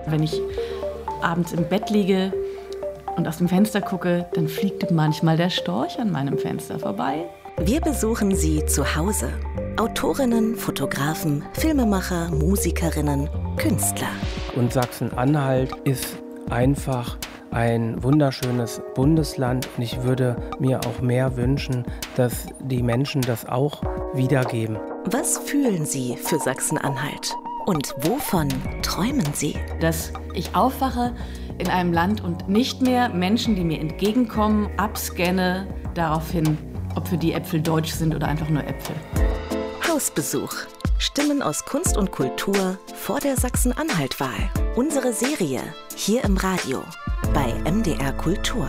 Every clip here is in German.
Wenn ich abends im Bett liege und aus dem Fenster gucke, dann fliegt manchmal der Storch an meinem Fenster vorbei. Wir besuchen Sie zu Hause. Autorinnen, Fotografen, Filmemacher, Musikerinnen, Künstler. Und Sachsen-Anhalt ist einfach ein wunderschönes Bundesland. Und ich würde mir auch mehr wünschen, dass die Menschen das auch wiedergeben. Was fühlen Sie für Sachsen-Anhalt? Und wovon träumen Sie? Dass ich aufwache in einem Land und nicht mehr Menschen, die mir entgegenkommen, abscanne daraufhin, ob für die Äpfel deutsch sind oder einfach nur Äpfel. Hausbesuch. Stimmen aus Kunst und Kultur vor der Sachsen-Anhalt-Wahl. Unsere Serie hier im Radio bei MDR Kultur.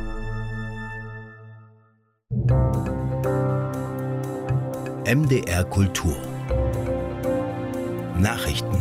MDR Kultur. Nachrichten.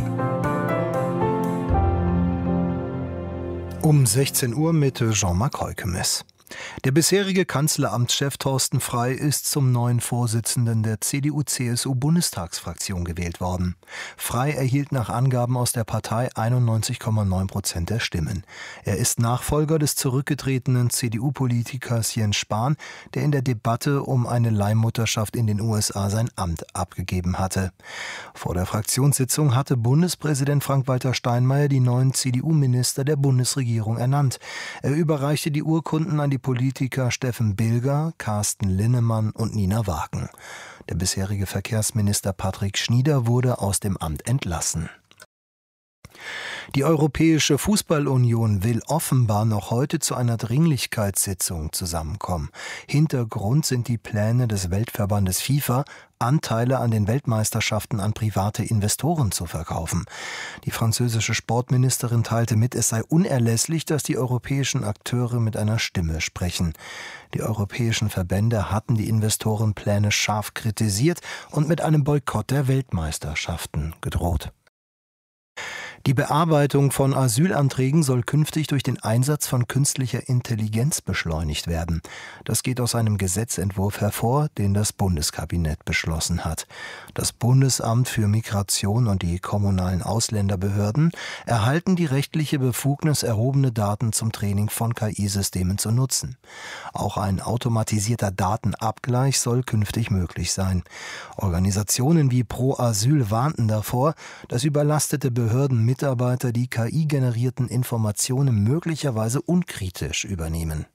Um 16 Uhr mit Jean-Marc Heukemes. Der bisherige Kanzleramtschef Thorsten Frey ist zum neuen Vorsitzenden der CDU-CSU-Bundestagsfraktion gewählt worden. Frey erhielt nach Angaben aus der Partei 91,9% der Stimmen. Er ist Nachfolger des zurückgetretenen CDU-Politikers Jens Spahn, der in der Debatte um eine Leihmutterschaft in den USA sein Amt abgegeben hatte. Vor der Fraktionssitzung hatte Bundespräsident Frank-Walter Steinmeier die neuen CDU-Minister der Bundesregierung ernannt. Er überreichte die Urkunden an die Politiker Steffen Bilger, Carsten Linnemann und Nina Wagen. Der bisherige Verkehrsminister Patrick Schnieder wurde aus dem Amt entlassen. Die Europäische Fußballunion will offenbar noch heute zu einer Dringlichkeitssitzung zusammenkommen. Hintergrund sind die Pläne des Weltverbandes FIFA, Anteile an den Weltmeisterschaften an private Investoren zu verkaufen. Die französische Sportministerin teilte mit, es sei unerlässlich, dass die europäischen Akteure mit einer Stimme sprechen. Die europäischen Verbände hatten die Investorenpläne scharf kritisiert und mit einem Boykott der Weltmeisterschaften gedroht. Die Bearbeitung von Asylanträgen soll künftig durch den Einsatz von künstlicher Intelligenz beschleunigt werden. Das geht aus einem Gesetzentwurf hervor, den das Bundeskabinett beschlossen hat. Das Bundesamt für Migration und die kommunalen Ausländerbehörden erhalten die rechtliche Befugnis, erhobene Daten zum Training von KI-Systemen zu nutzen. Auch ein automatisierter Datenabgleich soll künftig möglich sein. Organisationen wie Pro Asyl warnten davor, dass überlastete Behörden Mitarbeiter die KI-generierten Informationen möglicherweise unkritisch übernehmen.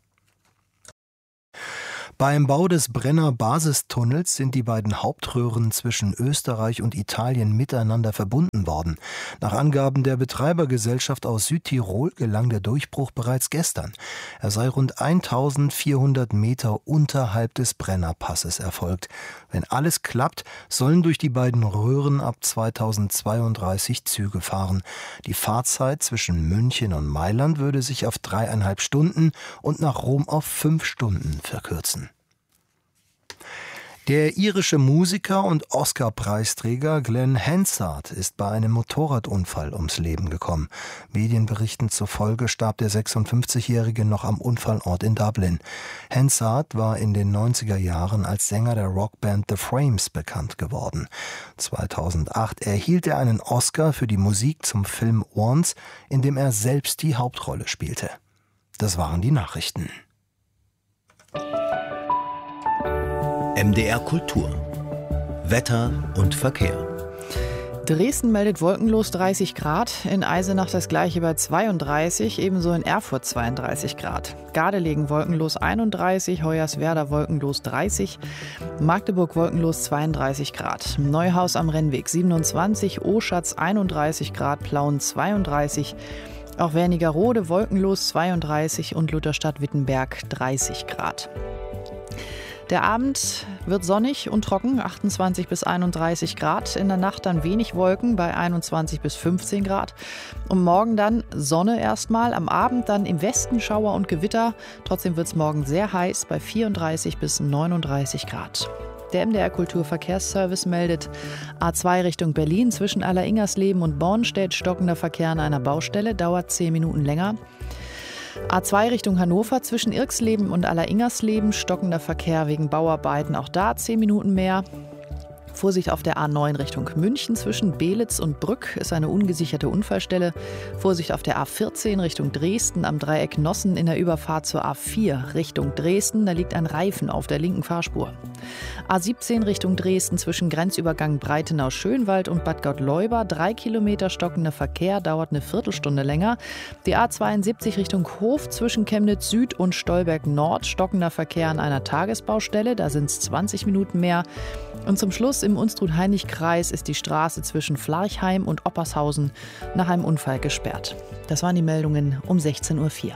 Beim Bau des Brenner Basistunnels sind die beiden Hauptröhren zwischen Österreich und Italien miteinander verbunden worden. Nach Angaben der Betreibergesellschaft aus Südtirol gelang der Durchbruch bereits gestern. Er sei rund 1400 Meter unterhalb des Brennerpasses erfolgt. Wenn alles klappt, sollen durch die beiden Röhren ab 2032 Züge fahren. Die Fahrzeit zwischen München und Mailand würde sich auf 3,5 Stunden und nach Rom auf 5 Stunden verkürzen. Der irische Musiker und Oscar-Preisträger Glenn Hansard ist bei einem Motorradunfall ums Leben gekommen. Medienberichten zufolge starb der 56-Jährige noch am Unfallort in Dublin. Hansard war in den 90er Jahren als Sänger der Rockband The Frames bekannt geworden. 2008 erhielt er einen Oscar für die Musik zum Film Once, in dem er selbst die Hauptrolle spielte. Das waren die Nachrichten. MDR Kultur. Wetter und Verkehr. Dresden meldet wolkenlos 30 Grad, in Eisenach das gleiche bei 32, ebenso in Erfurt 32 Grad. Gardelegen wolkenlos 31, Hoyerswerda wolkenlos 30, Magdeburg wolkenlos 32 Grad. Neuhaus am Rennweg 27, Oschatz 31 Grad, Plauen 32, auch Wernigerode wolkenlos 32 und Lutherstadt-Wittenberg 30 Grad. Der Abend wird sonnig und trocken, 28 bis 31 Grad. In der Nacht dann wenig Wolken bei 21 bis 15 Grad. Und morgen dann Sonne erstmal, am Abend dann im Westen Schauer und Gewitter. Trotzdem wird es morgen sehr heiß bei 34 bis 39 Grad. Der MDR Kulturverkehrsservice meldet A2 Richtung Berlin zwischen Allersingersleben und Bornstedt stockender Verkehr an einer Baustelle, dauert 10 Minuten länger. A2 Richtung Hannover zwischen Irxleben und Allersingersleben stockender Verkehr wegen Bauarbeiten, auch da 10 Minuten mehr. Vorsicht auf der A9 Richtung München zwischen Belitz und Brück ist eine ungesicherte Unfallstelle. Vorsicht auf der A14 Richtung Dresden am Dreieck Nossen in der Überfahrt zur A4 Richtung Dresden. Da liegt ein Reifen auf der linken Fahrspur. A17 Richtung Dresden zwischen Grenzübergang Breitenau-Schönwald und Bad Gott-Leuba. 3 Kilometer stockender Verkehr, dauert eine Viertelstunde länger. Die A72 Richtung Hof zwischen Chemnitz Süd und Stolberg Nord. Stockender Verkehr an einer Tagesbaustelle, da sind es 20 Minuten mehr. Und zum Schluss im Unstrut-Hainich-Kreis ist die Straße zwischen Flarchheim und Oppershausen nach einem Unfall gesperrt. Das waren die Meldungen um 16.04 Uhr.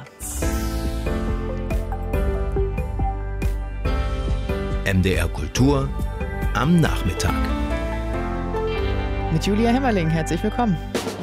MDR Kultur am Nachmittag. Mit Julia Hemmerling, herzlich willkommen.